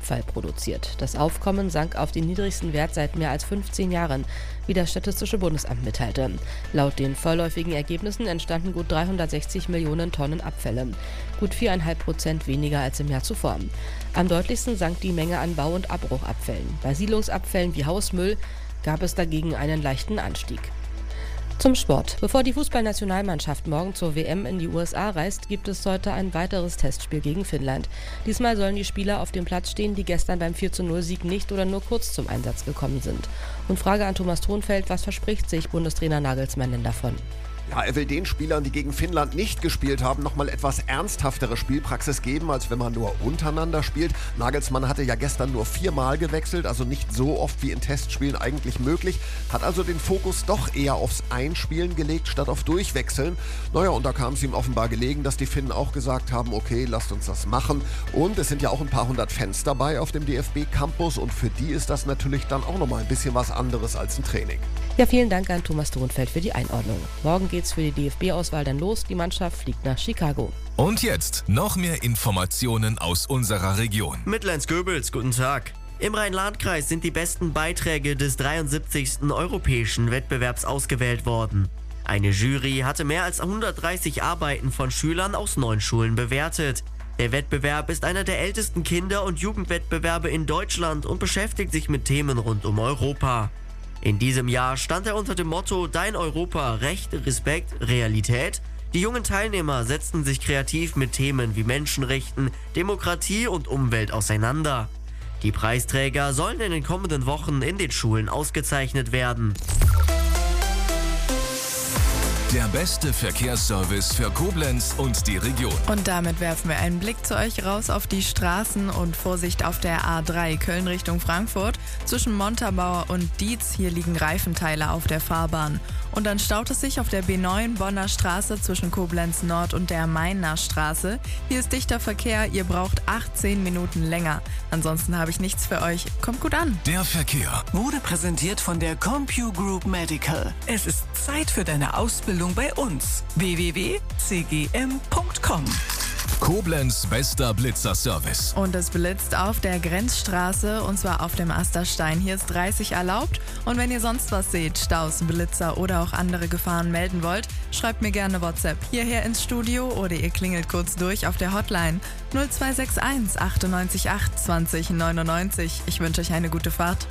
Abfall produziert. Das Aufkommen sank auf den niedrigsten Wert seit mehr als 15 Jahren, wie das Statistische Bundesamt mitteilte. Laut den vorläufigen Ergebnissen entstanden gut 360 Millionen Tonnen Abfälle, gut 4,5% weniger als im Jahr zuvor. Am deutlichsten sank die Menge an Bau- und Abbruchabfällen. Bei Siedlungsabfällen wie Hausmüll gab es dagegen einen leichten Anstieg. Zum Sport. Bevor die Fußballnationalmannschaft morgen zur WM in die USA reist, gibt es heute ein weiteres Testspiel gegen Finnland. Diesmal sollen die Spieler auf dem Platz stehen, die gestern beim 4:0-Sieg nicht oder nur kurz zum Einsatz gekommen sind. Und Frage an Thomas Thonfeld, was verspricht sich Bundestrainer Nagelsmann denn davon? Ja, er will den Spielern, die gegen Finnland nicht gespielt haben, nochmal etwas ernsthaftere Spielpraxis geben, als wenn man nur untereinander spielt. Nagelsmann hatte ja gestern nur 4-mal gewechselt, also nicht so oft wie in Testspielen eigentlich möglich. Hat also den Fokus doch eher aufs Einspielen gelegt, statt auf Durchwechseln. Naja, und da kam es ihm offenbar gelegen, dass die Finnen auch gesagt haben, okay, lasst uns das machen. Und es sind ja auch ein paar hundert Fans dabei auf dem DFB-Campus und für die ist das natürlich dann auch nochmal ein bisschen was anderes als ein Training. Ja, vielen Dank an Thomas Thonfeld für die Einordnung. Morgen geht's für die DFB-Auswahl dann los. Die Mannschaft fliegt nach Chicago. Und jetzt noch mehr Informationen aus unserer Region. Mit Lenz Goebels, guten Tag. Im Rhein-Lahn-Kreis sind die besten Beiträge des 73. Europäischen Wettbewerbs ausgewählt worden. Eine Jury hatte mehr als 130 Arbeiten von Schülern aus 9 Schulen bewertet. Der Wettbewerb ist einer der ältesten Kinder- und Jugendwettbewerbe in Deutschland und beschäftigt sich mit Themen rund um Europa. In diesem Jahr stand er unter dem Motto Dein Europa, Recht, Respekt, Realität. Die jungen Teilnehmer setzten sich kreativ mit Themen wie Menschenrechten, Demokratie und Umwelt auseinander. Die Preisträger sollen in den kommenden Wochen in den Schulen ausgezeichnet werden. Der beste Verkehrsservice für Koblenz und die Region. Und damit werfen wir einen Blick zu euch raus auf die Straßen und Vorsicht auf der A3 Köln Richtung Frankfurt. Zwischen Montabaur und Dietz, hier liegen Reifenteile auf der Fahrbahn. Und dann staut es sich auf der B9 Bonner Straße zwischen Koblenz Nord und der Mainer Straße. Hier ist dichter Verkehr, ihr braucht 18 Minuten länger. Ansonsten habe ich nichts für euch. Kommt gut an. Der Verkehr wurde präsentiert von der CompuGroup Medical. Es ist Zeit für deine Ausbildung bei uns. www.cgm.com. Koblenz bester Blitzerservice. Und es blitzt auf der Grenzstraße und zwar auf dem Asterstein. Hier ist 30 erlaubt. Und wenn ihr sonst was seht, Staus, Blitzer oder auch andere Gefahren melden wollt, schreibt mir gerne WhatsApp hierher ins Studio oder ihr klingelt kurz durch auf der Hotline 0261 98 8 20 99. Ich wünsche euch eine gute Fahrt.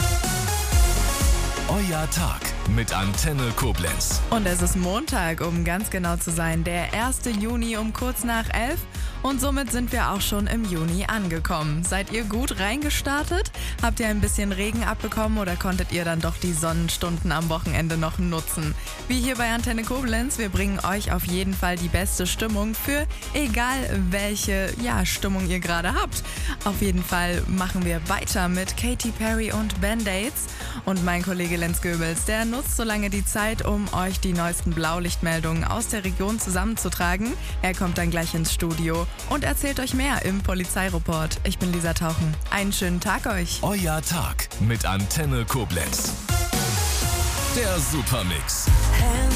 Euer Tag mit Antenne Koblenz. Und es ist Montag, um ganz genau zu sein, der 1. Juni um kurz nach 11. Und somit sind wir auch schon im Juni angekommen. Seid ihr gut reingestartet? Habt ihr ein bisschen Regen abbekommen oder konntet ihr dann doch die Sonnenstunden am Wochenende noch nutzen? Wie hier bei Antenne Koblenz, wir bringen euch auf jeden Fall die beste Stimmung für egal welche Stimmung ihr gerade habt. Auf jeden Fall machen wir weiter mit Katy Perry und Band-Aids. Und mein Kollege Lenz Goebels, der nutzt so lange die Zeit, um euch die neuesten Blaulichtmeldungen aus der Region zusammenzutragen. Er kommt dann gleich ins Studio und erzählt euch mehr im Polizeireport. Ich bin Lisa Tauchen. Einen schönen Tag euch. Euer Tag mit Antenne Koblenz. Der Supermix.